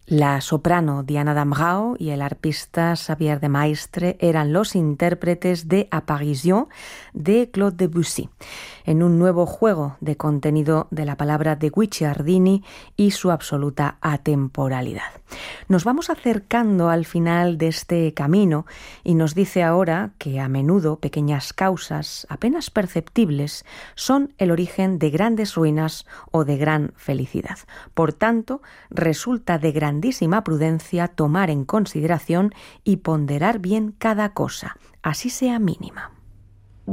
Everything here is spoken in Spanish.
La soprano Diana Damrau y el arpista Xavier de Maistre eran los intérpretes de Apparition de Claude Debussy, en un nuevo juego de contenido de la palabra de Guicciardini y su absoluta atemporalidad. Nos vamos acercando al final de este camino y nos dice ahora que a menudo pequeñas causas apenas perceptibles son el origen de grandes ruinas o de gran felicidad. Por tanto, resulta de grandísima prudencia tomar en consideración y ponderar bien cada cosa, así sea mínima.